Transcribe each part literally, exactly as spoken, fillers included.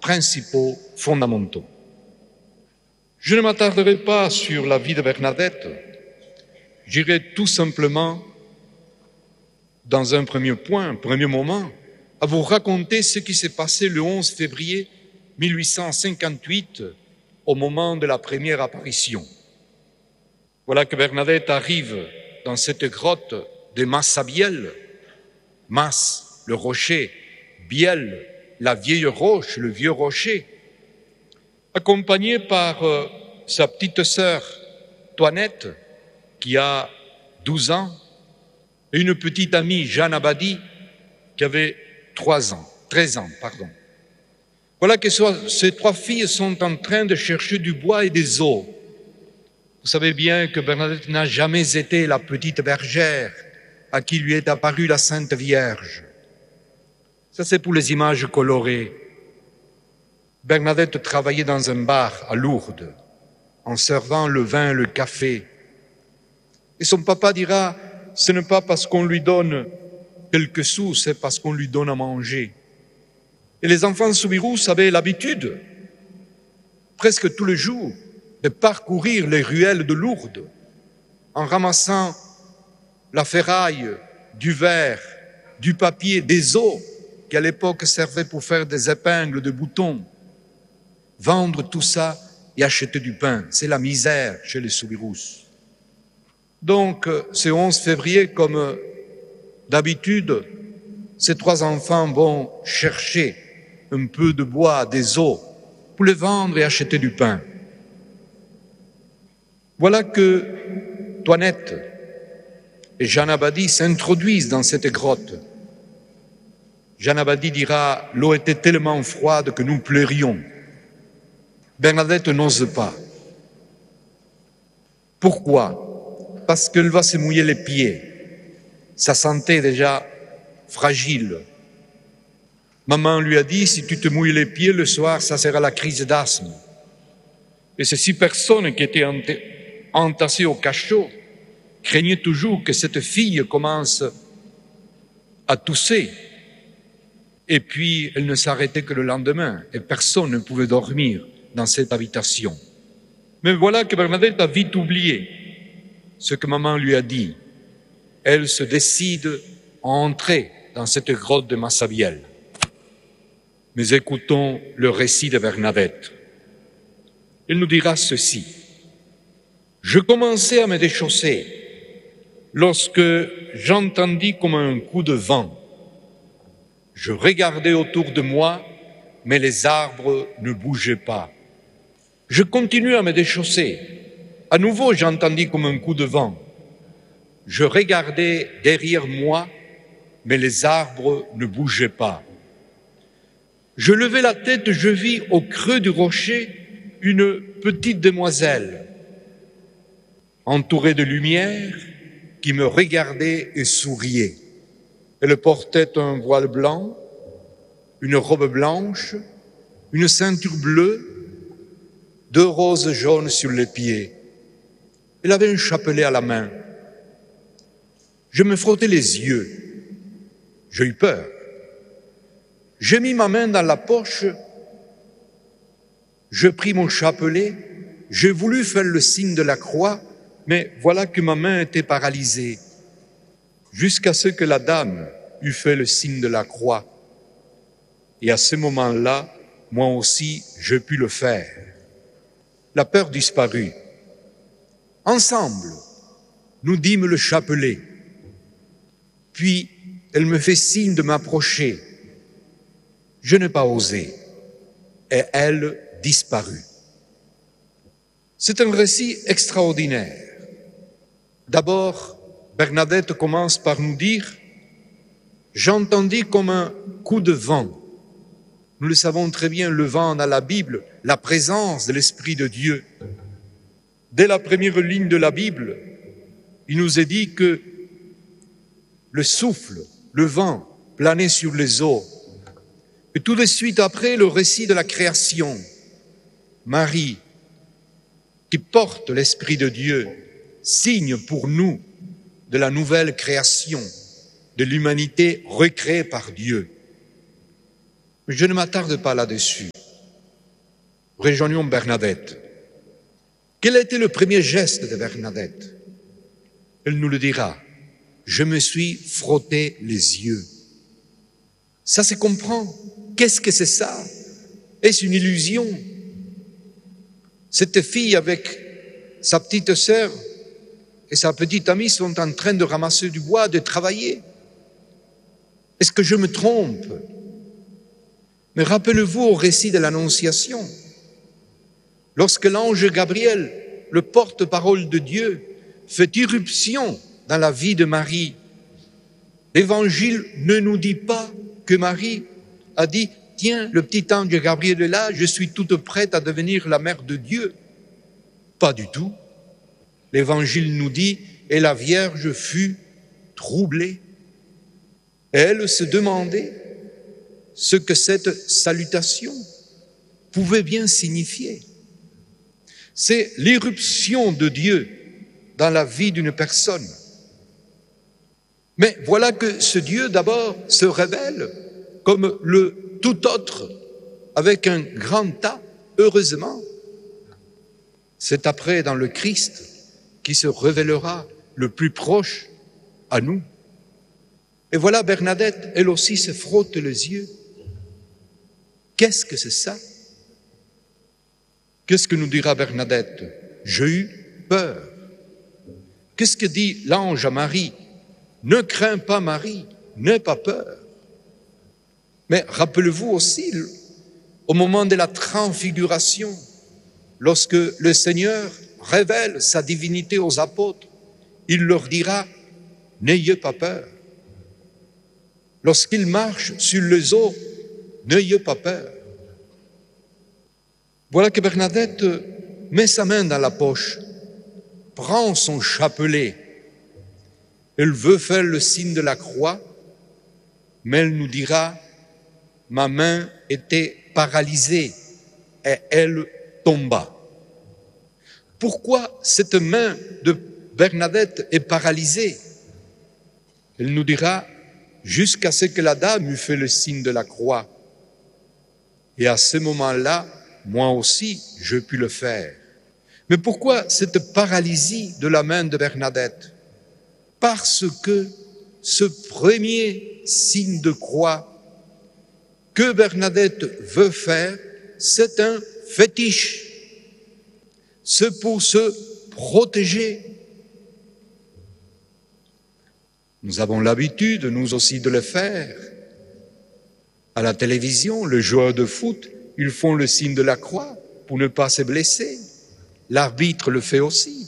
principaux fondamentaux. Je ne m'attarderai pas sur la vie de Bernadette, j'irai tout simplement, dans un premier point, un premier moment, à vous raconter ce qui s'est passé le onze février mille huit cent cinquante-huit, au moment de la première apparition. Voilà que Bernadette arrive dans cette grotte de Massabielle, Mas, le rocher, Bielle, la vieille roche, le vieux rocher, accompagnée par euh, sa petite sœur Toinette, qui a douze ans, et une petite amie, Jeanne Abadi, qui avait trois ans, treize ans, pardon. Voilà que ces trois filles sont en train de chercher du bois et des eaux. Vous savez bien que Bernadette n'a jamais été la petite bergère à qui lui est apparue la Sainte Vierge. Ça, c'est pour les images colorées. Bernadette travaillait dans un bar à Lourdes, en servant le vin et le café. Et son papa dira, ce n'est pas parce qu'on lui donne quelques sous, c'est parce qu'on lui donne à manger. Et les enfants Soubirous avaient l'habitude, presque tous les jours, de parcourir les ruelles de Lourdes en ramassant la ferraille, du verre, du papier, des os qui à l'époque servaient pour faire des épingles de boutons. Vendre tout ça et acheter du pain, c'est la misère chez les Soubirous. Donc, ce onze février, comme d'habitude, ces trois enfants vont chercher un peu de bois, des os, pour les vendre et acheter du pain. Voilà que Toinette et Jeanne Abadi s'introduisent dans cette grotte. Jeanne Abadi dira « L'eau était tellement froide que nous pleurions ». Bernadette n'ose pas. Pourquoi? Parce qu'elle va se mouiller les pieds. Sa santé est déjà fragile. Maman lui a dit, si tu te mouilles les pieds le soir, ça sera la crise d'asthme. Et ces six personnes qui étaient entassées au cachot craignaient toujours que cette fille commence à tousser. Et puis, elle ne s'arrêtait que le lendemain, et personne ne pouvait dormir dans cette habitation. Mais voilà que Bernadette a vite oublié ce que maman lui a dit. Elle se décide à entrer dans cette grotte de Massabielle. Mais écoutons le récit de Bernadette. Elle nous dira ceci. « Je commençais à me déchausser lorsque j'entendis comme un coup de vent. Je regardais autour de moi, mais les arbres ne bougeaient pas. Je continuais à me déchausser. À nouveau, j'entendis comme un coup de vent. Je regardais derrière moi, mais les arbres ne bougeaient pas. Je levai la tête, je vis au creux du rocher une petite demoiselle, entourée de lumière, qui me regardait et souriait. Elle portait un voile blanc, une robe blanche, une ceinture bleue, deux roses jaunes sur les pieds. Elle avait un chapelet à la main. Je me frottais les yeux. J'ai eu peur. J'ai mis ma main dans la poche, je pris mon chapelet, j'ai voulu faire le signe de la croix, mais voilà que ma main était paralysée, jusqu'à ce que la dame eût fait le signe de la croix. Et à ce moment-là, moi aussi, je pus le faire. La peur disparut. Ensemble, nous dîmes le chapelet. Puis, elle me fait signe de m'approcher. Je n'ai pas osé, et elle disparut. C'est un récit extraordinaire. D'abord, Bernadette commence par nous dire « J'entendis comme un coup de vent ». Nous le savons très bien, le vent dans la Bible, la présence de l'Esprit de Dieu. Dès la première ligne de la Bible, il nous est dit que le souffle, le vent, planait sur les eaux. Et tout de suite après, le récit de la création. Marie, qui porte l'Esprit de Dieu, signe pour nous de la nouvelle création, de l'humanité recréée par Dieu. Mais je ne m'attarde pas là-dessus. Rejoignons Bernadette. Quel a été le premier geste de Bernadette? Elle nous le dira. Je me suis frotté les yeux. Ça se comprend. Qu'est-ce que c'est ça? Est-ce une illusion? Cette fille avec sa petite sœur et sa petite amie sont en train de ramasser du bois, de travailler. Est-ce que je me trompe? Mais rappelez-vous au récit de l'Annonciation, lorsque l'ange Gabriel, le porte-parole de Dieu, fait irruption dans la vie de Marie, l'Évangile ne nous dit pas que Marie a dit « Tiens, le petit ange Gabriel est là, je suis toute prête à devenir la mère de Dieu. » Pas du tout. L'Évangile nous dit « Et la Vierge fut troublée. » Et elle se demandait ce que cette salutation pouvait bien signifier. C'est l'irruption de Dieu dans la vie d'une personne. Mais voilà que ce Dieu d'abord se révèle comme le tout autre, avec un grand A, heureusement. C'est après dans le Christ qui se révélera le plus proche à nous. Et voilà Bernadette, elle aussi se frotte les yeux. Qu'est-ce que c'est ça? Qu'est-ce que nous dira Bernadette? J'ai eu peur. Qu'est-ce que dit l'ange à Marie? Ne crains pas Marie, n'aie pas peur. Mais rappelez-vous aussi, au moment de la transfiguration, lorsque le Seigneur révèle sa divinité aux apôtres, il leur dira, n'ayez pas peur. Lorsqu'il marche sur les eaux, n'ayez pas peur. Voilà que Bernadette met sa main dans la poche, prend son chapelet. Elle veut faire le signe de la croix, mais elle nous dira, ma main était paralysée et elle tomba. Pourquoi cette main de Bernadette est paralysée? Elle nous dira, jusqu'à ce que la dame eût fait le signe de la croix. Et à ce moment-là, moi aussi, je puis le faire. Mais pourquoi cette paralysie de la main de Bernadette? Parce que ce premier signe de croix que Bernadette veut faire, c'est un fétiche. C'est pour se protéger. Nous avons l'habitude, nous aussi, de le faire. À la télévision, les joueurs de foot, ils font le signe de la croix pour ne pas se blesser. L'arbitre le fait aussi.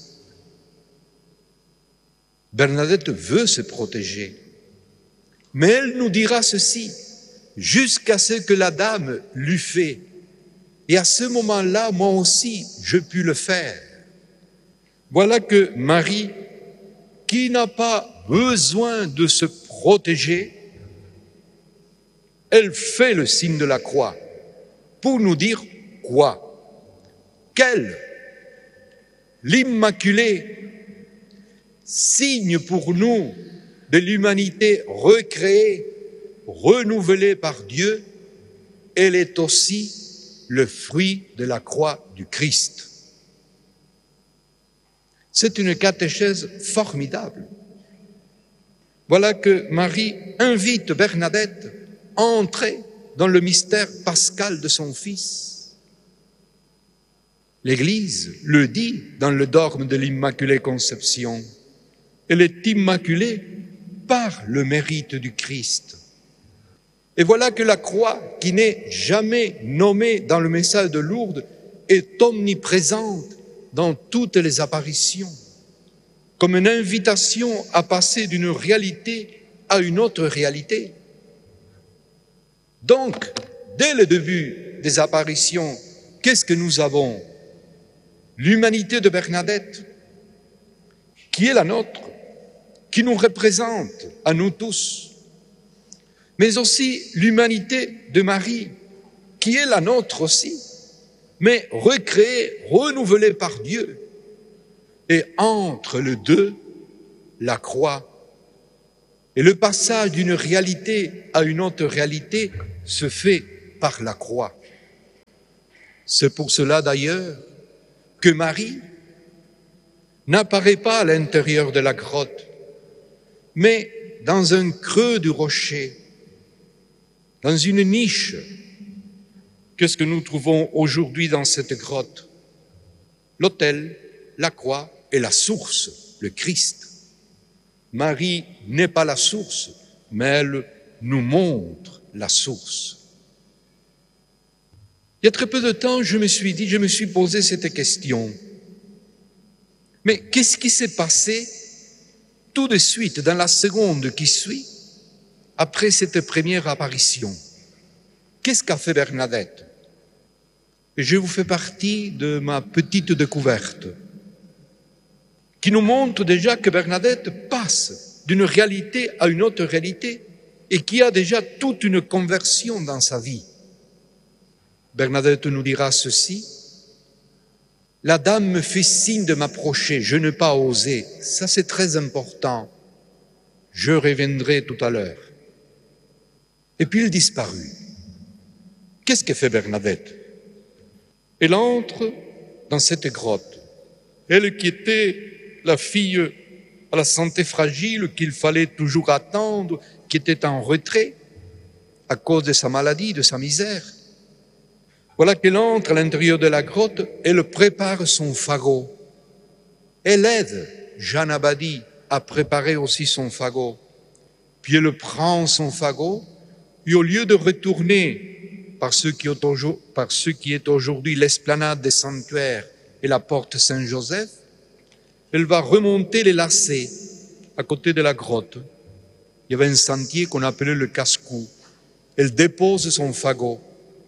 Bernadette veut se protéger. Mais elle nous dira ceci, jusqu'à ce que la dame l'eût fait. Et à ce moment-là, moi aussi, je puis le faire. Voilà que Marie, qui n'a pas besoin de se protéger, elle fait le signe de la croix pour nous dire quoi? Qu'elle, l'Immaculée, signe pour nous de l'humanité recréée, renouvelée par Dieu, elle est aussi le fruit de la croix du Christ. C'est une catéchèse formidable. Voilà que Marie invite Bernadette à entrer dans le mystère pascal de son Fils. L'Église le dit dans le dogme de l'Immaculée Conception. Elle est immaculée par le mérite du Christ. Et voilà que la croix, qui n'est jamais nommée dans le message de Lourdes, est omniprésente dans toutes les apparitions, comme une invitation à passer d'une réalité à une autre réalité. Donc, dès le début des apparitions, qu'est-ce que nous avons? L'humanité de Bernadette, qui est la nôtre, qui nous représente à nous tous, mais aussi l'humanité de Marie, qui est la nôtre aussi, mais recréée, renouvelée par Dieu. Et entre les deux, la croix. Et le passage d'une réalité à une autre réalité se fait par la croix. C'est pour cela d'ailleurs que Marie n'apparaît pas à l'intérieur de la grotte, mais dans un creux du rocher, dans une niche. Qu'est-ce que nous trouvons aujourd'hui dans cette grotte? L'autel, la croix et la source, le Christ. Marie n'est pas la source, mais elle nous montre la source. Il y a très peu de temps, je me suis dit, je me suis posé cette question. Mais qu'est-ce qui s'est passé tout de suite, dans la seconde qui suit, après cette première apparition? Qu'est-ce qu'a fait Bernadette? Et je vous fais partie de ma petite découverte, qui nous montre déjà que Bernadette passe d'une réalité à une autre réalité et qui a déjà toute une conversion dans sa vie. Bernadette nous dira ceci: la dame me fait signe de m'approcher, je n'ai pas osé. Ça, c'est très important. Je reviendrai tout à l'heure. Et puis il disparut. Qu'est-ce que fait Bernadette? Elle entre dans cette grotte. Elle qui était la fille à la santé fragile, qu'il fallait toujours attendre, qui était en retrait à cause de sa maladie, de sa misère. Voilà qu'elle entre à l'intérieur de la grotte, elle prépare son fagot. Elle aide Jeanne Abadie à préparer aussi son fagot. Puis elle prend son fagot et au lieu de retourner par ce qui est aujourd'hui, par ce qui est aujourd'hui l'esplanade des sanctuaires et la porte Saint-Joseph, elle va remonter les lacets à côté de la grotte. Il y avait un sentier qu'on appelait le casse-cou. Elle dépose son fagot.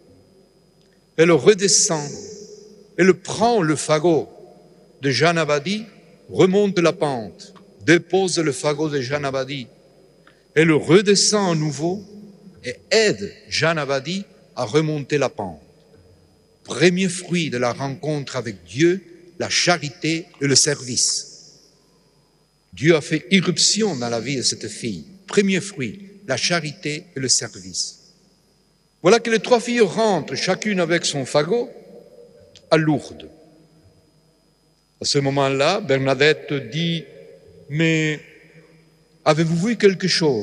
Elle redescend, elle prend le fagot de Jeanne Abadie, remonte la pente, dépose le fagot de Jeanne Abadie. Elle redescend à nouveau et aide Jeanne Abadie à remonter la pente. Premier fruit de la rencontre avec Dieu, la charité et le service. Dieu a fait irruption dans la vie de cette fille. Premier fruit, la charité et le service. Voilà que les trois filles rentrent, chacune avec son fagot, à Lourdes. À ce moment-là, Bernadette dit: « Mais avez-vous vu quelque chose ?»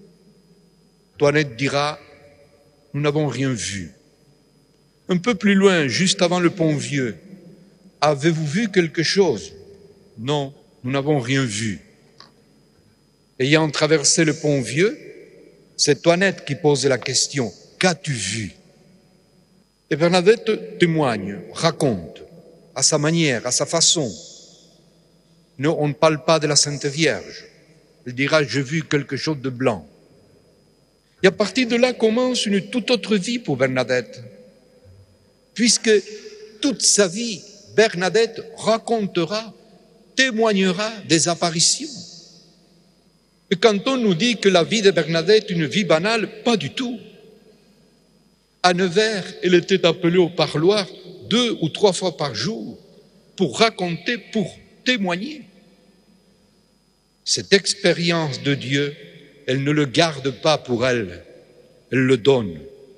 Toinette dira: « Nous n'avons rien vu. » Un peu plus loin, juste avant le pont Vieux, « Avez-vous vu quelque chose ?» Non, nous n'avons rien vu. Ayant traversé le pont Vieux, c'est Toinette qui pose la question: « Qu'as-tu vu ?» Et Bernadette témoigne, raconte, à sa manière, à sa façon. Non, on ne parle pas de la Sainte Vierge. Elle dira: « J'ai vu quelque chose de blanc. » Et à partir de là commence une toute autre vie pour Bernadette, puisque toute sa vie, Bernadette racontera, témoignera des apparitions. Et quand on nous dit que la vie de Bernadette est une vie banale, pas du tout. À Nevers, elle était appelée au parloir deux ou trois fois par jour pour raconter, pour témoigner. Cette expérience de Dieu, elle ne le garde pas pour elle, elle le donne.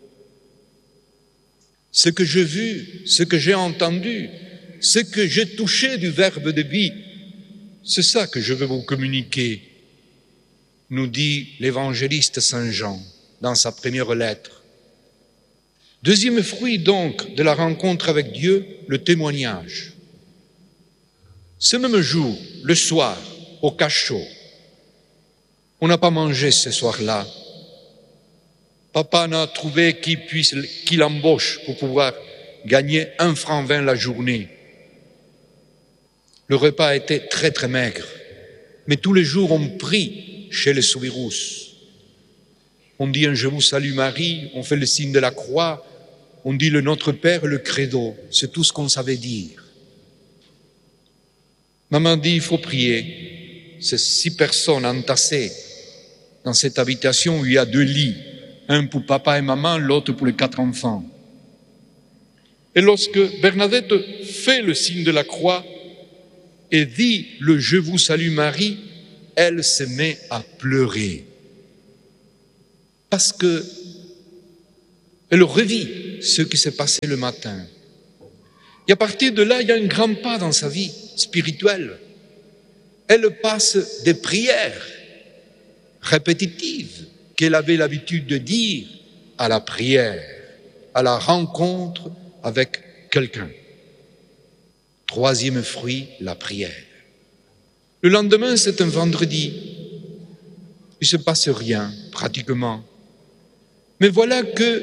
Ce que j'ai vu, ce que j'ai entendu, ce que j'ai touché du Verbe de vie, c'est ça que je veux vous communiquer, nous dit l'évangéliste Saint Jean dans sa première lettre. Deuxième fruit donc de la rencontre avec Dieu, le témoignage. Ce même jour, le soir, au cachot, on n'a pas mangé ce soir-là. Papa n'a trouvé qui puisse, qui l'embauche pour pouvoir gagner un franc vingt la journée. Le repas était très très maigre, mais tous les jours on prie chez les Soubirous. On dit un Je vous salue Marie, on fait le signe de la croix, on dit le Notre Père, le credo, c'est tout ce qu'on savait dire. Maman dit il faut prier. C'est six personnes entassées dans cette habitation où il y a deux lits, un pour papa et maman, l'autre pour les quatre enfants. Et lorsque Bernadette fait le signe de la croix et dit le Je vous salue Marie, elle se met à pleurer. Parce que Elle revit ce qui s'est passé le matin. Et à partir de là, il y a un grand pas dans sa vie spirituelle. Elle passe des prières répétitives qu'elle avait l'habitude de dire à la prière, à la rencontre avec quelqu'un. Troisième fruit, la prière. Le lendemain, c'est un vendredi. Il ne se passe rien, pratiquement. Mais voilà que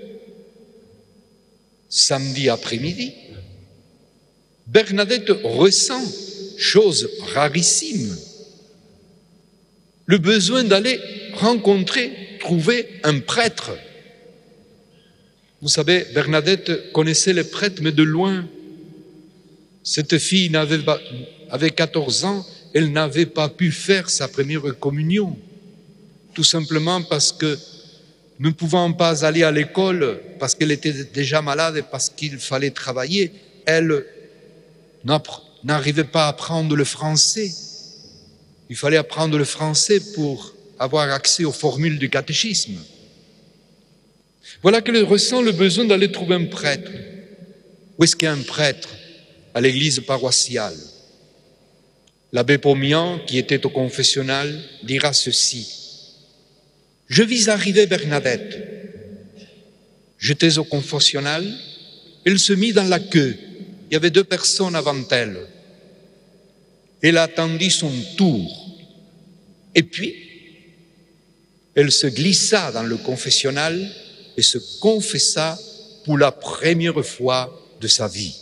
samedi après-midi, Bernadette ressent, chose rarissime, le besoin d'aller rencontrer, trouver un prêtre. Vous savez, Bernadette connaissait les prêtres, mais de loin. Cette fille n'avait pas, avait quatorze ans, elle n'avait pas pu faire sa première communion, tout simplement parce que, ne pouvant pas aller à l'école, parce qu'elle était déjà malade et parce qu'il fallait travailler, elle n'arrivait pas à apprendre le français. Il fallait apprendre le français pour avoir accès aux formules du catéchisme. Voilà qu'elle ressent le besoin d'aller trouver un prêtre. Où est-ce qu'il y a un prêtre? À l'église paroissiale. L'abbé Pomian, qui était au confessionnal, dira ceci. « Je vis arriver Bernadette. J'étais au confessionnal, elle se mit dans la queue. Il y avait deux personnes avant elle. Elle attendit son tour. Et puis, elle se glissa dans le confessionnal et se confessa pour la première fois de sa vie.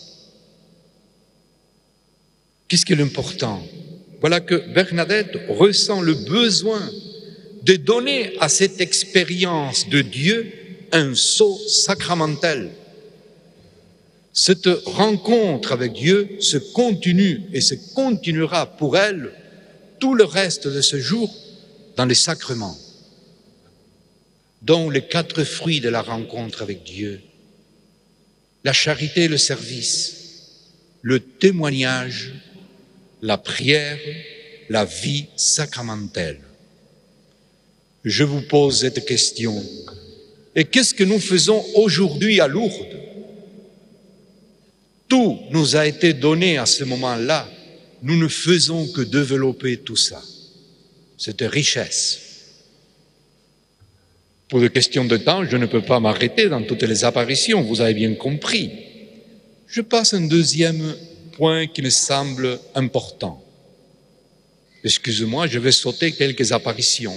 Qu'est-ce qui est l'important? Voilà que Bernadette ressent le besoin de donner à cette expérience de Dieu un sceau sacramentel. Cette rencontre avec Dieu se continue et se continuera pour elle tout le reste de ce jour dans les sacrements, dont les quatre fruits de la rencontre avec Dieu, la charité et le service, le témoignage, la prière, la vie sacramentelle. Je vous pose cette question. Et qu'est-ce que nous faisons aujourd'hui à Lourdes? Tout nous a été donné à ce moment-là. Nous ne faisons que développer tout ça. Cette richesse. Pour des questions de temps, je ne peux pas m'arrêter dans toutes les apparitions, vous avez bien compris. Je passe un deuxième point qui me semble important. Excusez-moi, je vais sauter quelques apparitions.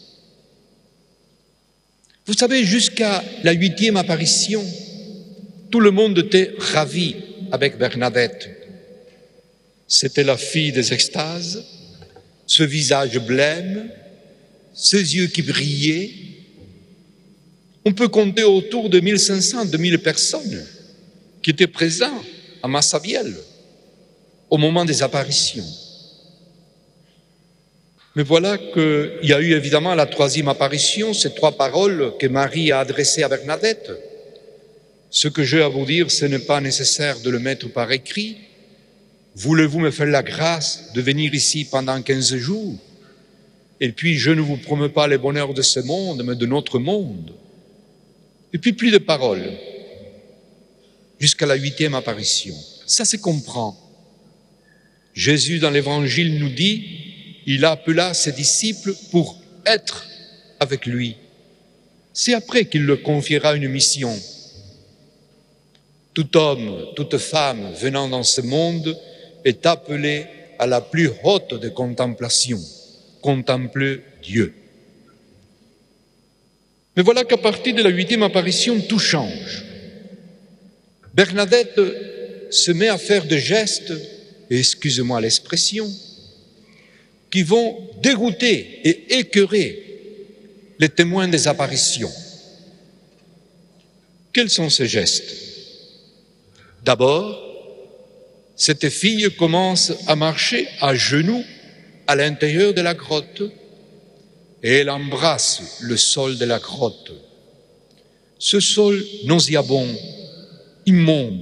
Vous savez, jusqu'à la huitième apparition, tout le monde était ravi avec Bernadette. C'était la fille des extases, ce visage blême, ses yeux qui brillaient. On peut compter autour de mille cinq cents, deux mille personnes qui étaient présentes à Massabielle au moment des apparitions. Mais voilà qu'il y a eu évidemment la troisième apparition, ces trois paroles que Marie a adressées à Bernadette. Ce que j'ai à vous dire, ce n'est pas nécessaire de le mettre par écrit. Voulez-vous me faire la grâce de venir ici pendant quinze jours? Et puis, je ne vous promets pas les bonheurs de ce monde, mais de notre monde. Et puis, plus de paroles, jusqu'à la huitième apparition. Ça se comprend. Jésus, dans l'Évangile, nous dit, il appela ses disciples pour être avec lui. C'est après qu'il leur confiera une mission. Tout homme, toute femme venant dans ce monde est appelé à la plus haute de contemplation, contempler Dieu. Mais voilà qu'à partir de la huitième apparition, tout change. Bernadette se met à faire des gestes, et excusez-moi l'expression, qui vont dégoûter et écœurer les témoins des apparitions. Quels sont ces gestes? D'abord, cette fille commence à marcher à genoux à l'intérieur de la grotte et elle embrasse le sol de la grotte. Ce sol nauséabond, immonde.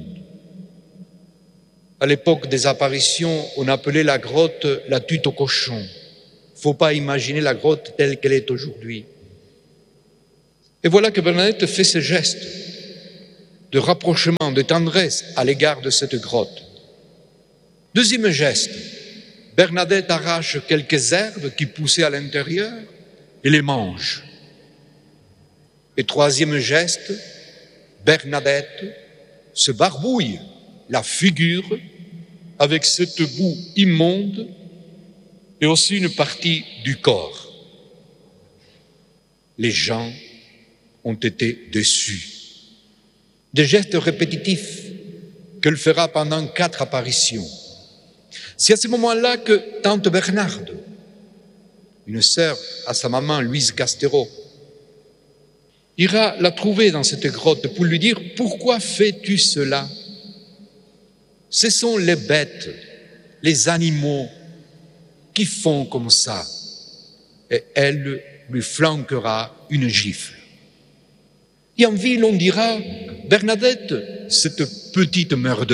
À l'époque des apparitions, on appelait la grotte la tutte aux cochons. Il ne faut pas imaginer la grotte telle qu'elle est aujourd'hui. Et voilà que Bernadette fait ce geste de rapprochement, de tendresse à l'égard de cette grotte. Deuxième geste, Bernadette arrache quelques herbes qui poussaient à l'intérieur et les mange. Et troisième geste, Bernadette se barbouille la figure avec cette boue immonde et aussi une partie du corps. Les gens ont été déçus. Des gestes répétitifs qu'elle fera pendant quatre apparitions. C'est à ce moment-là que tante Bernarde, une sœur à sa maman Louise Castero, ira la trouver dans cette grotte pour lui dire « Pourquoi fais-tu cela ?» Ce sont les bêtes, les animaux qui font comme ça. Et elle lui flanquera une gifle. Et en ville, on dira « Bernadette, cette petite merdeuse ».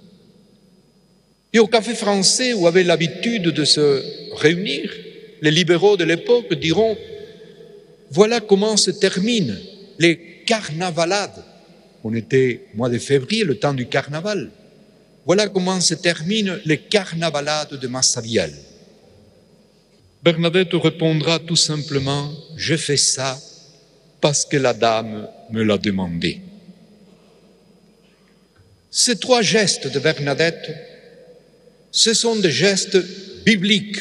Et au Café français, où avaient l'habitude de se réunir, les libéraux de l'époque diront « Voilà comment se terminent les carnavalades ». On était au mois de février, le temps du carnaval. Voilà comment se terminent les carnavalades de Massabielle. Bernadette répondra tout simplement « Je fais ça parce que la dame me l'a demandé ». Ces trois gestes de Bernadette, ce sont des gestes bibliques.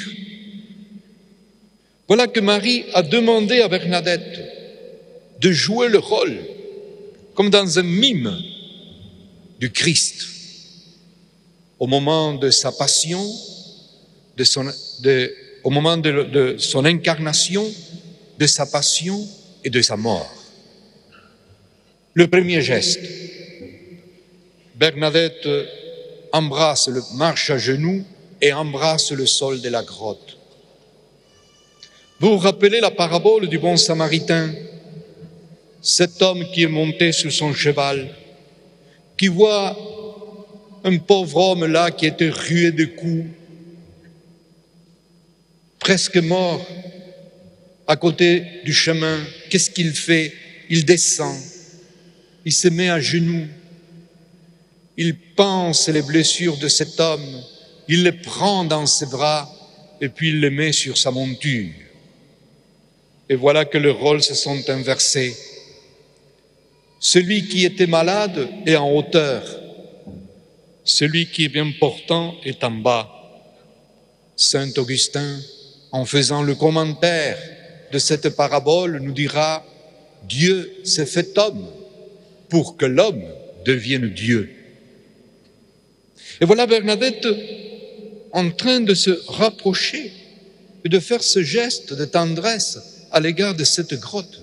Voilà que Marie a demandé à Bernadette de jouer le rôle, comme dans un mime, du Christ, au moment de sa passion, de son, de, au moment de, de son incarnation, de sa passion et de sa mort. Le premier geste, Bernadette embrasse, le, marche à genoux et embrasse le sol de la grotte. Vous vous rappelez la parabole du bon samaritain, cet homme qui est monté sur son cheval, qui voit un pauvre homme là qui était rué de coups, presque mort, à côté du chemin. Qu'est-ce qu'il fait? Il descend, il se met à genoux, il pense les blessures de cet homme, il le prend dans ses bras et puis il le met sur sa monture. Et voilà que les rôles se sont inversés. Celui qui était malade est en hauteur, celui qui est bien portant est en bas. Saint Augustin, en faisant le commentaire de cette parabole, nous dira « Dieu s'est fait homme pour que l'homme devienne Dieu ». Et voilà Bernadette en train de se rapprocher et de faire ce geste de tendresse à l'égard de cette grotte.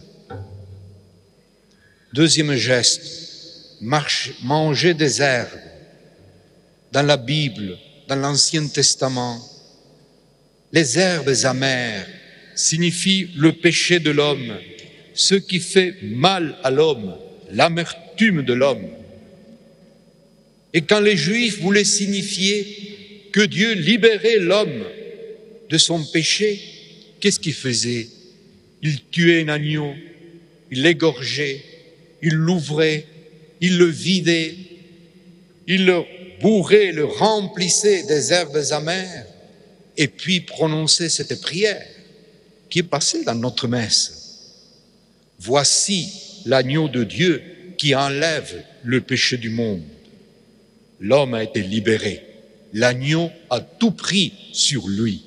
Deuxième geste, marcher, manger des herbes. Dans la Bible, dans l'Ancien Testament, les herbes amères signifient le péché de l'homme, ce qui fait mal à l'homme, l'amertume de l'homme. Et quand les Juifs voulaient signifier que Dieu libérait l'homme de son péché, qu'est-ce qu'ils faisaient? Ils tuaient un agneau, ils l'égorgeaient, ils l'ouvraient, ils le vidaient, ils le bourraient, le remplissaient des herbes amères et puis prononçaient cette prière qui est passée dans notre messe. Voici l'agneau de Dieu qui enlève le péché du monde. L'homme a été libéré. L'agneau a tout pris sur lui.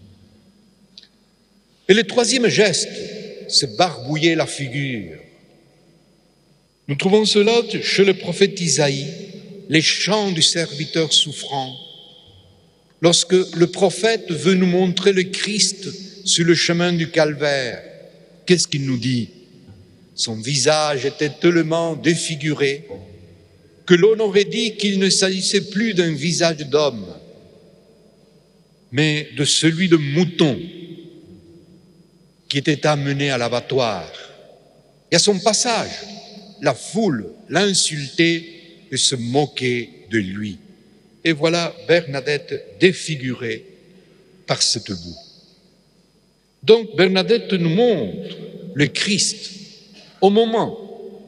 Et le troisième geste, c'est barbouiller la figure. Nous trouvons cela chez le prophète Isaïe, les chants du serviteur souffrant. Lorsque le prophète veut nous montrer le Christ sur le chemin du calvaire, qu'est-ce qu'il nous dit? Son visage était tellement défiguré que l'on aurait dit qu'il ne s'agissait plus d'un visage d'homme, mais de celui de mouton qui était amené à l'abattoir. Et à son passage, la foule l'insultait et se moquait de lui. Et voilà Bernadette défigurée par cette boue. Donc Bernadette nous montre le Christ au moment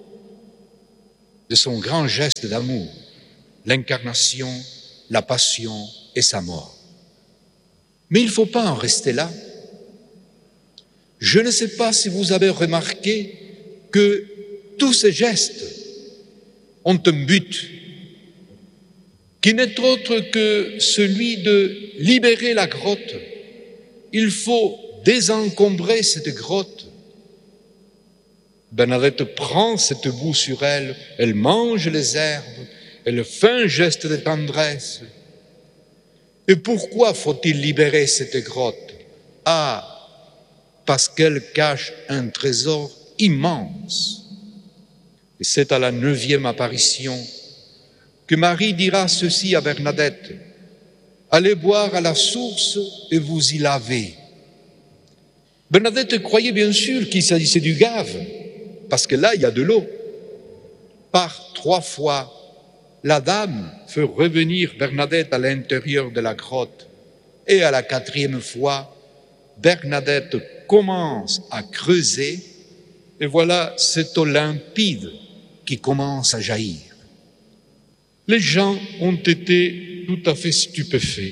de son grand geste d'amour, l'incarnation, la passion et sa mort. Mais il ne faut pas en rester là. Je ne sais pas si vous avez remarqué que tous ces gestes ont un but qui n'est autre que celui de libérer la grotte. Il faut désencombrer cette grotte. Bernadette prend cette boue sur elle, elle mange les herbes, elle fait un geste de tendresse. Et pourquoi faut-il libérer cette grotte? Ah, parce qu'elle cache un trésor immense. Et c'est à la neuvième apparition que Marie dira ceci à Bernadette: allez boire à la source et vous y lavez. Bernadette croyait bien sûr qu'il s'agissait du gave, parce que là, il y a de l'eau. Par trois fois, la dame fait revenir Bernadette à l'intérieur de la grotte. Et à la quatrième fois, Bernadette commence à creuser, et voilà cette eau limpide qui commence à jaillir. Les gens ont été tout à fait stupéfaits.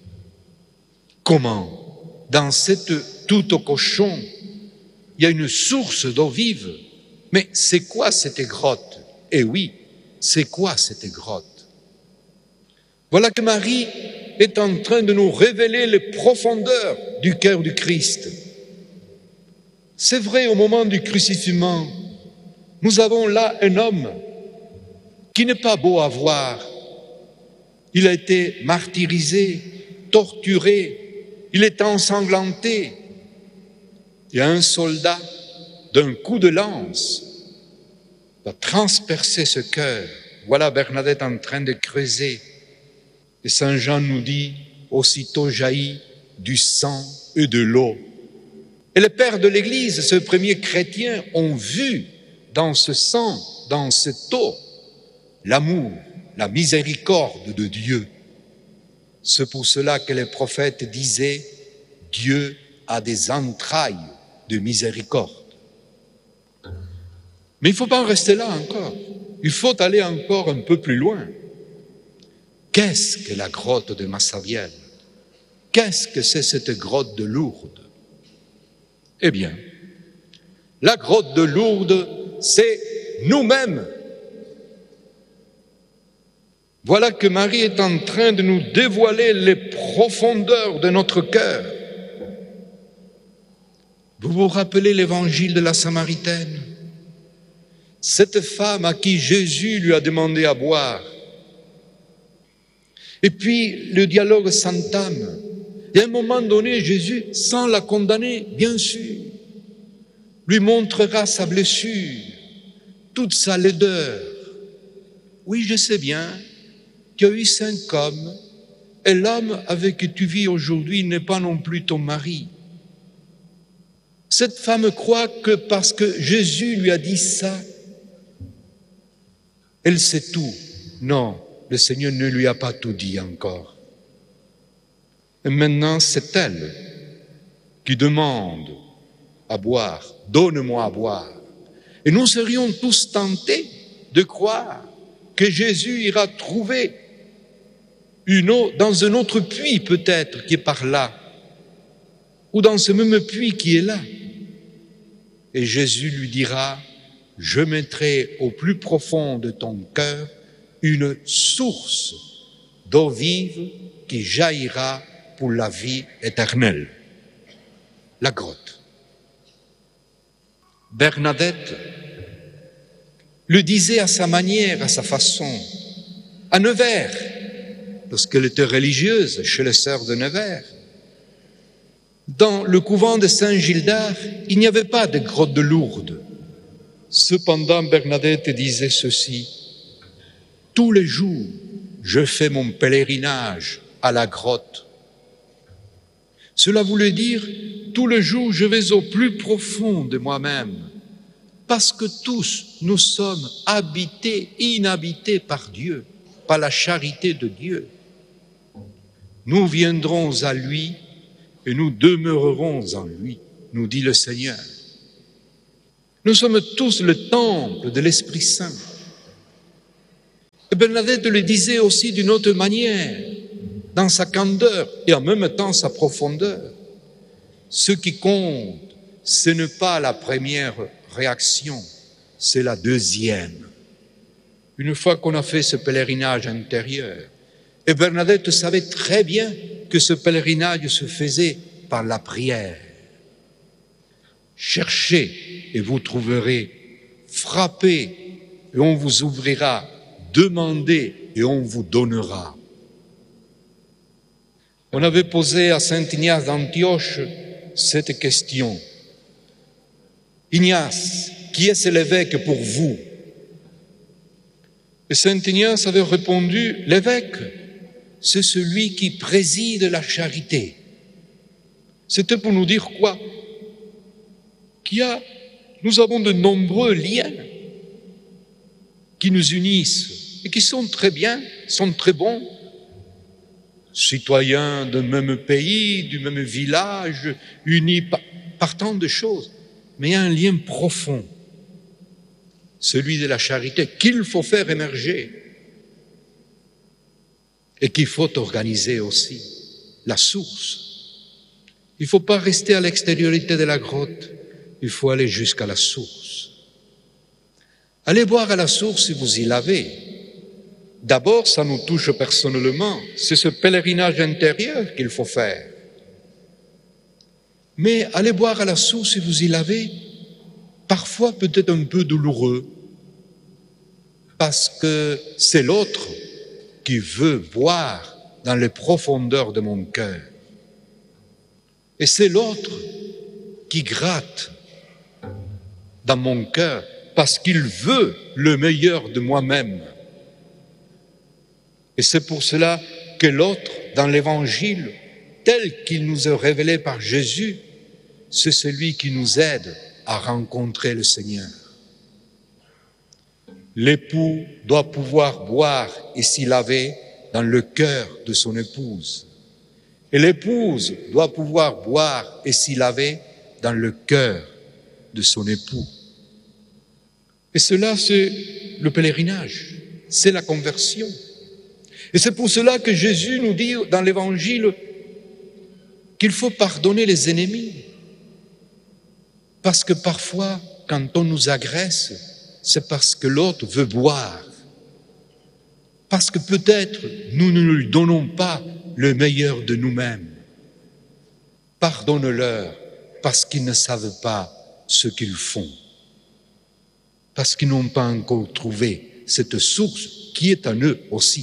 Comment, dans cette toute au cochon, il y a une source d'eau vive? Mais c'est quoi cette grotte? Eh oui, c'est quoi cette grotte? Voilà que Marie est en train de nous révéler les profondeurs du cœur du Christ. C'est vrai, au moment du crucifixion, nous avons là un homme qui n'est pas beau à voir. Il a été martyrisé, torturé, il est ensanglanté. Il y a un soldat, d'un coup de lance, va transpercer ce cœur. Voilà Bernadette en train de creuser. Et Saint Jean nous dit, aussitôt jaillit du sang et de l'eau. Et les pères de l'Église, ces premiers chrétiens, ont vu dans ce sang, dans cette eau, l'amour, la miséricorde de Dieu. C'est pour cela que les prophètes disaient, Dieu a des entrailles de miséricorde. Mais il ne faut pas en rester là encore. Il faut aller encore un peu plus loin. Qu'est-ce que la grotte de Massabielle? Qu'est-ce que c'est cette grotte de Lourdes? Eh bien, la grotte de Lourdes, c'est nous-mêmes. Voilà que Marie est en train de nous dévoiler les profondeurs de notre cœur. Vous vous rappelez l'évangile de la Samaritaine? Cette femme à qui Jésus lui a demandé à boire. Et puis le dialogue s'entame. Et à un moment donné, Jésus, sans la condamner, bien sûr, lui montrera sa blessure, toute sa laideur. Oui, je sais bien qu'il y a eu cinq hommes, et l'homme avec qui tu vis aujourd'hui n'est pas non plus ton mari. Cette femme croit que parce que Jésus lui a dit ça, elle sait tout. Non, le Seigneur ne lui a pas tout dit encore. Et maintenant, c'est elle qui demande à boire. Donne-moi à boire. Et nous serions tous tentés de croire que Jésus ira trouver une eau dans un autre puits peut-être qui est par là, ou dans ce même puits qui est là. Et Jésus lui dira, je mettrai au plus profond de ton cœur une source d'eau vive qui jaillira pour la vie éternelle. La grotte. Bernadette le disait à sa manière, à sa façon, à Nevers, lorsqu'elle était religieuse chez les sœurs de Nevers. Dans le couvent de Saint-Gildard, il n'y avait pas de grotte de Lourdes. Cependant, Bernadette disait ceci, « Tous les jours, je fais mon pèlerinage à la grotte. » Cela voulait dire, tous les jours, je vais au plus profond de moi-même, parce que tous, nous sommes habités, inhabités par Dieu, par la charité de Dieu. Nous viendrons à lui et nous demeurerons en lui, nous dit le Seigneur. Nous sommes tous le temple de l'Esprit Saint. Et Bernadette le disait aussi d'une autre manière, dans sa candeur et en même temps sa profondeur. Ce qui compte, ce n'est pas la première réaction, c'est la deuxième. Une fois qu'on a fait ce pèlerinage intérieur, et Bernadette savait très bien que ce pèlerinage se faisait par la prière. Cherchez et vous trouverez, frappez et on vous ouvrira, demandez et on vous donnera. On avait posé à saint Ignace d'Antioche cette question. Ignace, qui est l'évêque pour vous? Et saint Ignace avait répondu, l'évêque, c'est celui qui préside la charité. C'était pour nous dire quoi? Qu'il y a, nous avons de nombreux liens qui nous unissent et qui sont très bien, sont très bons. Citoyens d'un même pays, du même village, unis par, par tant de choses. Mais il y a un lien profond, celui de la charité, qu'il faut faire émerger et qu'il faut organiser aussi, la source. Il ne faut pas rester à l'extériorité de la grotte, il faut aller jusqu'à la source. Allez boire à la source si vous y l'avez. D'abord, ça nous touche personnellement, c'est ce pèlerinage intérieur qu'il faut faire. Mais allez boire à la source si vous y l'avez, parfois peut-être un peu douloureux, parce que c'est l'autre qui veut boire dans les profondeurs de mon cœur. Et c'est l'autre qui gratte dans mon cœur parce qu'il veut le meilleur de moi-même. Et c'est pour cela que l'autre, dans l'Évangile, tel qu'il nous est révélé par Jésus, c'est celui qui nous aide à rencontrer le Seigneur. L'époux doit pouvoir boire et s'y laver dans le cœur de son épouse. Et l'épouse doit pouvoir boire et s'y laver dans le cœur de son époux. Et cela, c'est le pèlerinage, c'est la conversion. Et c'est pour cela que Jésus nous dit dans l'Évangile qu'il faut pardonner les ennemis. Parce que parfois, quand on nous agresse, c'est parce que l'autre veut boire. Parce que peut-être nous ne lui donnons pas le meilleur de nous-mêmes. Pardonne-leur parce qu'ils ne savent pas ce qu'ils font. Parce qu'ils n'ont pas encore trouvé cette source qui est en eux aussi.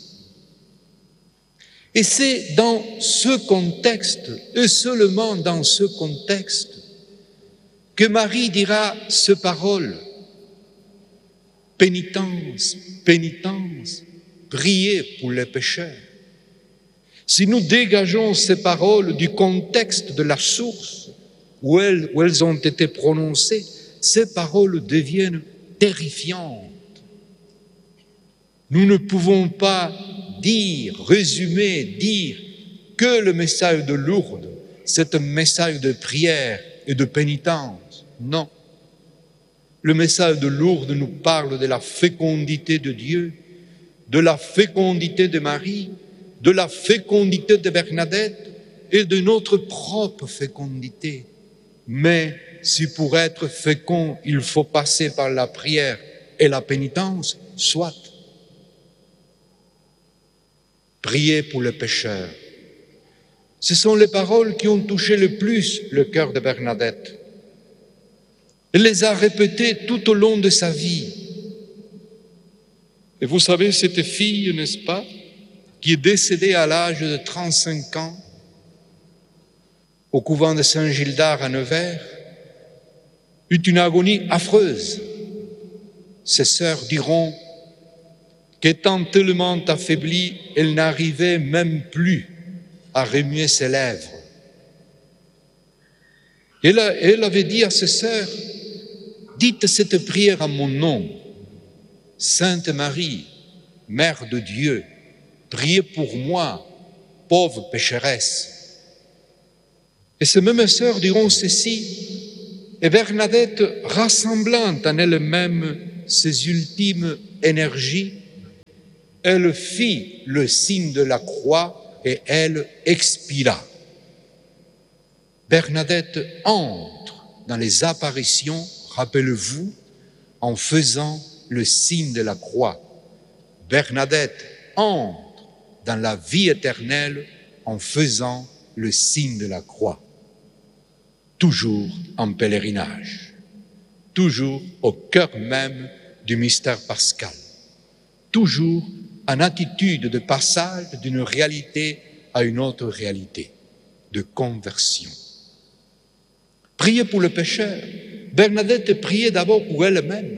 Et c'est dans ce contexte, et seulement dans ce contexte, que Marie dira ce parole. Pénitence, pénitence, priez pour les pécheurs. Si nous dégageons ces paroles du contexte de la source où elles, où elles ont été prononcées, ces paroles deviennent terrifiantes. Nous ne pouvons pas dire, résumer, dire que le message de Lourdes, c'est un message de prière et de pénitence. Non. Le message de Lourdes nous parle de la fécondité de Dieu, de la fécondité de Marie, de la fécondité de Bernadette et de notre propre fécondité. Mais si pour être fécond, il faut passer par la prière et la pénitence, soit. Priez pour les pécheurs. Ce sont les paroles qui ont touché le plus le cœur de Bernadette. Elle les a répétées tout au long de sa vie. Et vous savez, cette fille, n'est-ce pas, qui est décédée à l'âge de trente-cinq ans au couvent de Saint-Gildard à Nevers, eut une agonie affreuse. Ses sœurs diront qu'étant tellement affaiblie, elle n'arrivait même plus à remuer ses lèvres. Elle, elle avait dit à ses sœurs, « Dites cette prière en mon nom. Sainte Marie, Mère de Dieu, priez pour moi, pauvre pécheresse. » Et ces mêmes sœurs diront ceci, « Et Bernadette, rassemblant en elle-même ses ultimes énergies, elle fit le signe de la croix et elle expira. Bernadette entre dans les apparitions, rappelez-vous, en faisant le signe de la croix. Bernadette entre dans la vie éternelle en faisant le signe de la croix. Toujours en pèlerinage, toujours au cœur même du mystère pascal, toujours en attitude de passage d'une réalité à une autre réalité, de conversion. Priez pour le pécheur. Bernadette priait d'abord pour elle-même,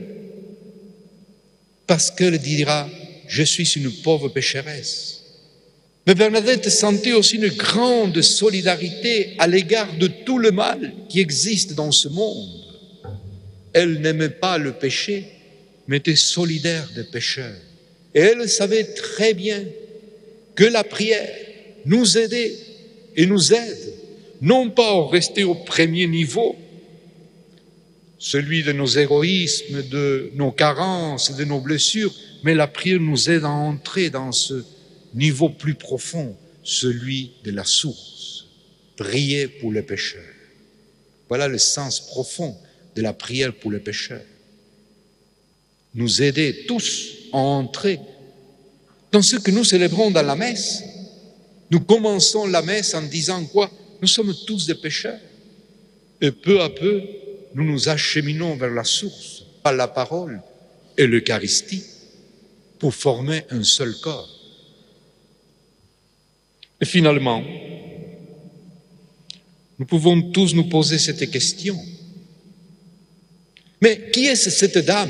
parce qu'elle dira « Je suis une pauvre pécheresse ». Mais Bernadette sentait aussi une grande solidarité à l'égard de tout le mal qui existe dans ce monde. Elle n'aimait pas le péché, mais était solidaire des pécheurs. Et elle savait très bien que la prière nous aidait et nous aide, non pas à rester au premier niveau, celui de nos égoïsmes, de nos carences, de nos blessures, mais la prière nous aide à entrer dans ce niveau plus profond, celui de la source. Prier pour les pécheurs. Voilà le sens profond de la prière pour les pécheurs. Nous aider tous à entrer dans ce que nous célébrons dans la messe. Nous commençons la messe en disant quoi? Nous sommes tous des pécheurs. Et peu à peu, nous nous acheminons vers la source, par la parole et l'Eucharistie, pour former un seul corps. Et finalement, nous pouvons tous nous poser cette question. Mais qui est cette dame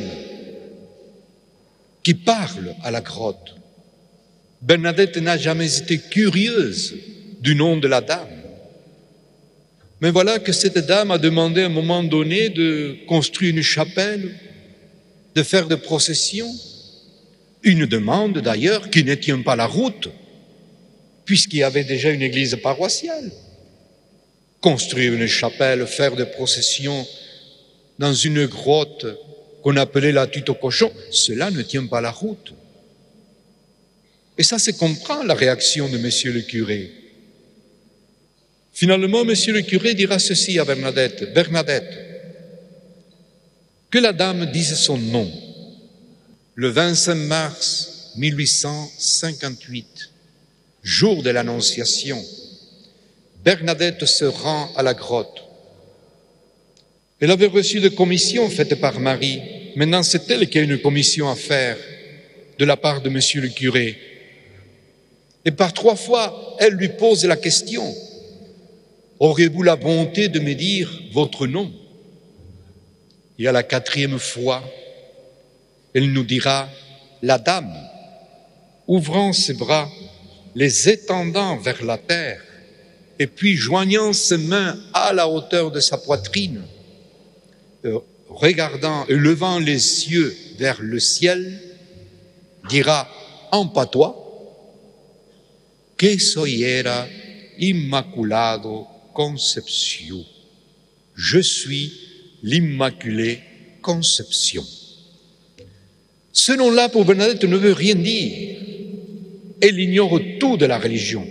qui parle à la grotte? Bernadette n'a jamais été curieuse du nom de la dame. Mais voilà que cette dame a demandé à un moment donné de construire une chapelle, de faire des processions, une demande d'ailleurs qui ne tient pas la route, puisqu'il y avait déjà une église paroissiale. Construire une chapelle, faire des processions dans une grotte qu'on appelait la Tutte au cochon, cela ne tient pas la route. Et ça se comprend, la réaction de monsieur le curé. Finalement, monsieur le curé dira ceci à Bernadette. Bernadette, que la dame dise son nom. Le vingt-cinq mars mille huit cent cinquante-huit, jour de l'Annonciation, Bernadette se rend à la grotte. Elle avait reçu des commissions faites par Marie. Maintenant, c'est elle qui a une commission à faire de la part de monsieur le curé. Et par trois fois, elle lui pose la question. Aurez-vous la bonté de me dire votre nom? Et à la quatrième fois, elle nous dira, la dame, ouvrant ses bras, les étendant vers la terre, et puis joignant ses mains à la hauteur de sa poitrine, euh, regardant et levant les yeux vers le ciel, dira en patois, que soyera immaculado conception. Je suis l'Immaculée Conception. Ce nom-là, pour Bernadette, ne veut rien dire. Elle ignore tout de la religion.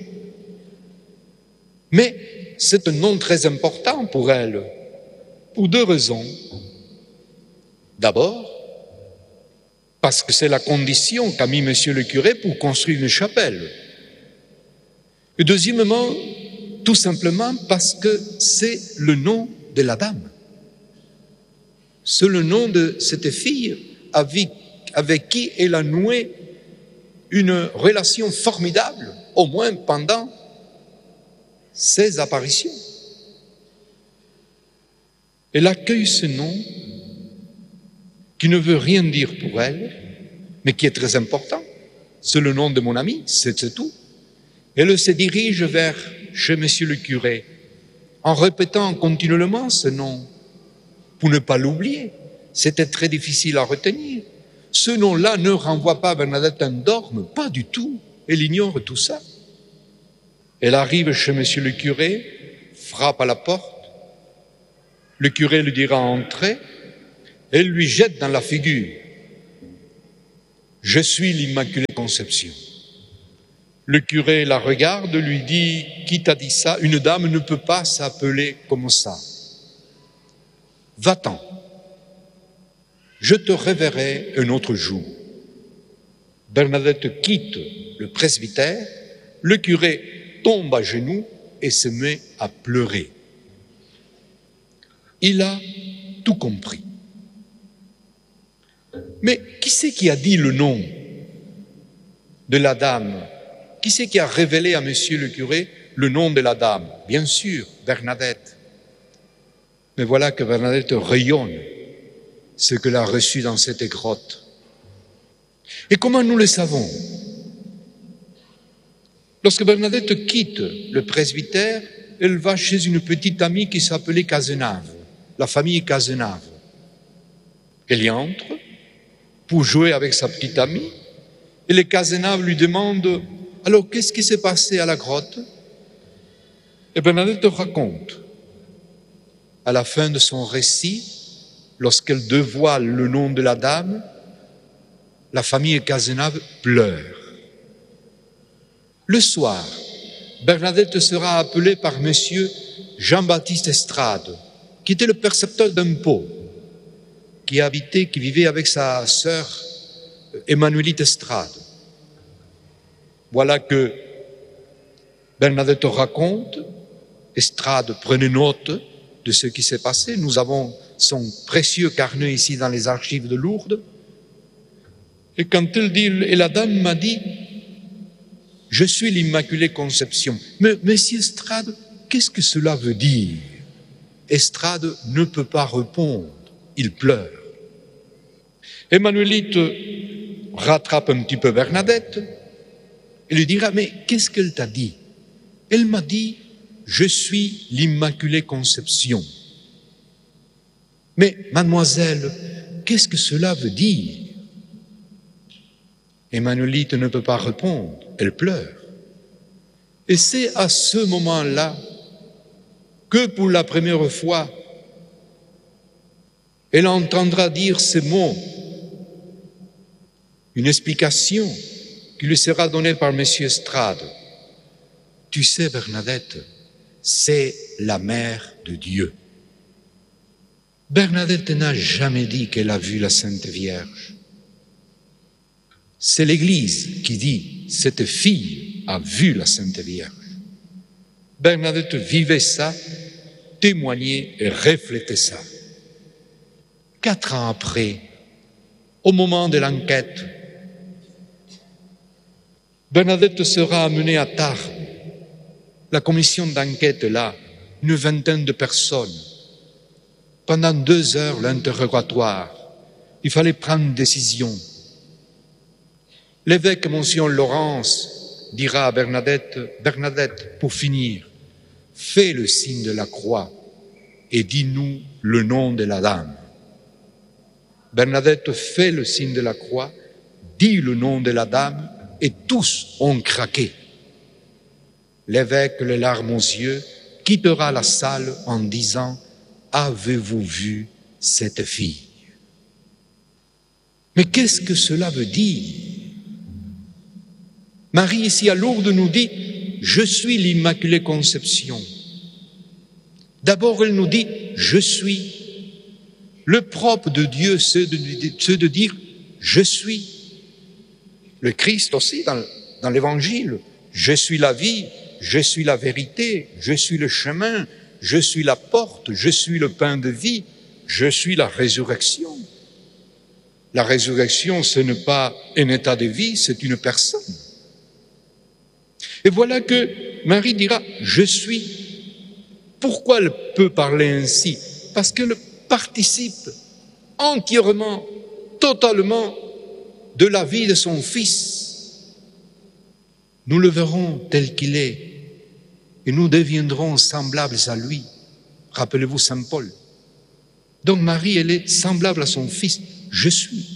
Mais c'est un nom très important pour elle, pour deux raisons. D'abord, parce que c'est la condition qu'a mis monsieur le curé pour construire une chapelle. Et deuxièmement, tout simplement parce que c'est le nom de la dame. C'est le nom de cette fille avec, avec qui elle a noué une relation formidable, au moins pendant ses apparitions. Elle accueille ce nom qui ne veut rien dire pour elle, mais qui est très important. C'est le nom de mon ami, c'est tout. Elle se dirige vers chez monsieur le curé en répétant continuellement ce nom pour ne pas l'oublier. C'était très difficile à retenir. Ce nom-là ne renvoie pas à Bernadette Indorme, pas du tout. Elle ignore tout ça. Elle arrive chez monsieur le curé, frappe à la porte. Le curé lui dira entrer et lui jette dans la figure: je suis l'Immaculée Conception. Le curé la regarde, lui dit: qui t'a dit ça? Une dame ne peut pas s'appeler comme ça. Va-t'en, je te reverrai un autre jour. Bernadette quitte le presbytère, le curé tombe à genoux et se met à pleurer. Il a tout compris. Mais qui c'est qui a dit le nom de la dame? Qui c'est qui a révélé à monsieur le curé le nom de la dame? Bien sûr, Bernadette. Mais voilà que Bernadette rayonne ce qu'elle a reçu dans cette grotte. Et comment nous le savons? Lorsque Bernadette quitte le presbytère, elle va chez une petite amie qui s'appelait Cazenave, la famille Cazenave. Elle y entre pour jouer avec sa petite amie, et les Cazenave lui demandent: alors, qu'est-ce qui s'est passé à la grotte? Et Bernadette raconte. À la fin de son récit, lorsqu'elle dévoile le nom de la dame, la famille Cazenave pleure. Le soir, Bernadette sera appelée par monsieur Jean-Baptiste Estrade, qui était le percepteur d'impôts, qui habitait, qui vivait avec sa sœur Emmanuelite Estrade. Voilà que Bernadette raconte, Estrade prenait note de ce qui s'est passé. Nous avons son précieux carnet ici dans les archives de Lourdes. Et quand elle dit, et la dame m'a dit: je suis l'Immaculée Conception. Mais monsieur Estrade, qu'est-ce que cela veut dire? Estrade ne peut pas répondre, il pleure. Emmanuelite rattrape un petit peu Bernadette et lui dira: mais qu'est-ce qu'elle t'a dit? Elle m'a dit: je suis l'Immaculée Conception. Mais mademoiselle, qu'est-ce que cela veut dire? Emmanuelite ne peut pas répondre, elle pleure. Et c'est à ce moment-là que pour la première fois, elle entendra dire ces mots, une explication qui lui sera donnée par M. Estrade. Tu sais, Bernadette, c'est la mère de Dieu. Bernadette n'a jamais dit qu'elle a vu la Sainte Vierge. C'est l'Église qui dit: cette fille a vu la Sainte Vierge. Bernadette vivait ça, témoignait et reflétait ça. Quatre ans après, au moment de l'enquête, Bernadette sera amenée à Tarbes. La commission d'enquête là, une vingtaine de personnes. Pendant deux heures, l'interrogatoire. Il fallait prendre une décision. L'évêque Monsignor Laurence dira à Bernadette: Bernadette, pour finir, fais le signe de la croix et dis-nous le nom de la dame. Bernadette fait le signe de la croix, dit le nom de la dame et tous ont craqué. L'évêque, les larmes aux yeux, quittera la salle en disant: avez-vous vu cette fille? Mais qu'est-ce que cela veut dire? Marie, ici à Lourdes, nous dit: je suis l'Immaculée Conception. D'abord, elle nous dit: je suis. Le propre de Dieu, c'est de, c'est de dire: je suis. Le Christ aussi, dans, dans l'Évangile: je suis la vie, je suis la vérité, je suis le chemin, je suis la porte, je suis le pain de vie, je suis la résurrection. La résurrection, ce n'est pas un état de vie, c'est une personne. Et voilà que Marie dira: je suis. Pourquoi elle peut parler ainsi? Parce qu'elle participe entièrement, totalement de la vie de son Fils. Nous le verrons tel qu'il est et nous deviendrons semblables à lui. Rappelez-vous Saint Paul. Donc Marie, elle est semblable à son Fils. Je suis.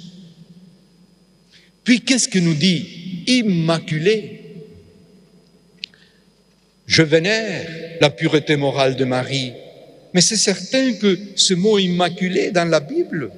Puis qu'est-ce que nous dit Immaculée? Je vénère la pureté morale de Marie. Mais c'est certain que ce mot immaculé dans la Bible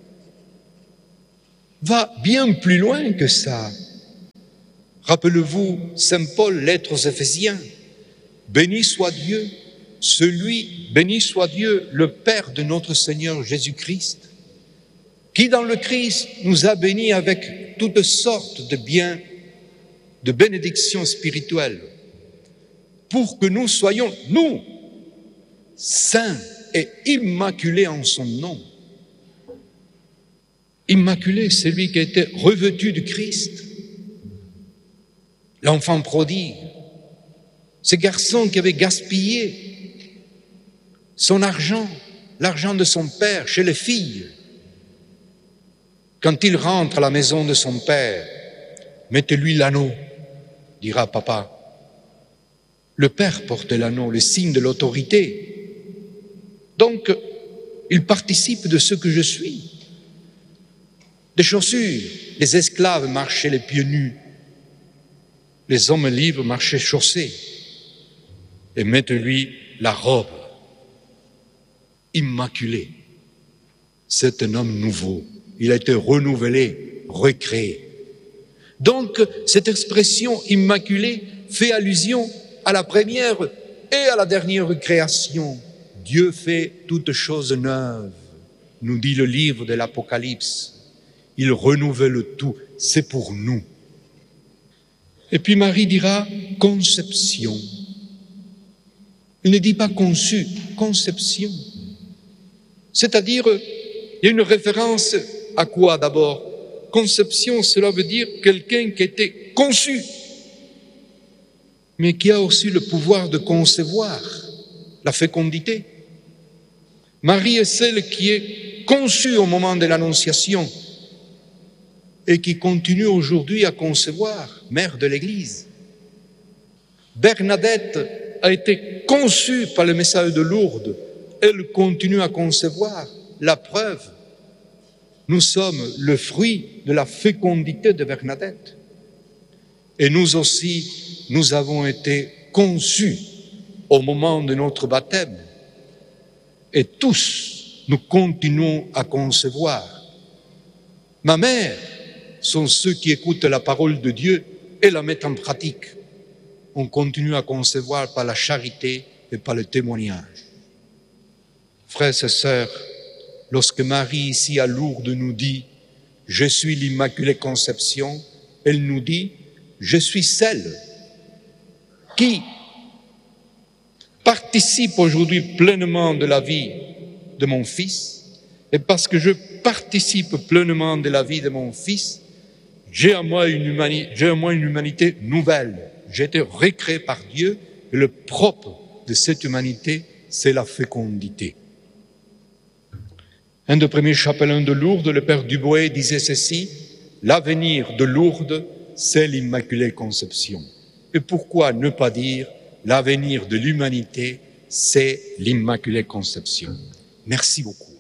va bien plus loin que ça. Rappelez-vous, Saint Paul, lettre aux Éphésiens, « Béni soit Dieu, celui, béni soit Dieu, le Père de notre Seigneur Jésus-Christ, qui dans le Christ nous a bénis avec toutes sortes de biens, de bénédictions spirituelles, pour que nous soyons, nous, saints et immaculés en son nom. » Immaculé, c'est lui qui a été revêtu du Christ, l'enfant prodigue, ce garçon qui avait gaspillé son argent, l'argent de son père chez les filles. Quand il rentre à la maison de son père, mettez-lui l'anneau, dira papa. Le père porte l'anneau, le signe de l'autorité. Donc, il participe de ce que je suis. Des chaussures, les esclaves marchaient les pieds nus, les hommes libres marchaient chaussés. Et mettez-lui la robe, immaculée. C'est un homme nouveau, il a été renouvelé, recréé. Donc, cette expression immaculée fait allusion à la première et à la dernière création. Dieu fait toutes choses neuves, nous dit le livre de l'Apocalypse. Il renouvelle tout, c'est pour nous. Et puis Marie dira « conception ». Il ne dit pas « conçu », « conception ». C'est-à-dire, il y a une référence à quoi d'abord? Conception, cela veut dire quelqu'un qui était conçu, mais qui a aussi le pouvoir de concevoir, la fécondité. Marie est celle qui est conçue au moment de l'Annonciation et qui continue aujourd'hui à concevoir, mère de l'Église. Bernadette a été conçue par le message de Lourdes, elle continue à concevoir. La preuve, nous sommes le fruit de la fécondité de Bernadette. Et nous aussi, nous avons été conçus au moment de notre baptême. Et tous, nous continuons à concevoir. Ma mère sont ceux qui écoutent la parole de Dieu et la mettent en pratique. On continue à concevoir par la charité et par le témoignage. Frères et sœurs, lorsque Marie ici à Lourdes nous dit « Je suis l'Immaculée Conception », elle nous dit « Je suis celle qui participe aujourd'hui pleinement de la vie de mon Fils, et parce que je participe pleinement de la vie de mon Fils, j'ai en moi une humanité, j'ai en moi une humanité nouvelle. J'ai été recréé par Dieu, et le propre de cette humanité, c'est la fécondité. » Un des premiers chapelains de Lourdes, le père Dubois, disait ceci, « L'avenir de Lourdes, c'est l'Immaculée Conception. » Et pourquoi ne pas dire « L'avenir de l'humanité, c'est l'Immaculée Conception ?» Merci beaucoup.